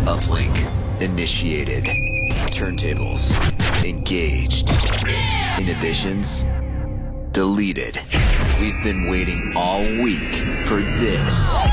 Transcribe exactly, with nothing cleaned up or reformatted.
Uplink initiated. Turntables engaged. Inhibitions deleted. We've been waiting all week for this.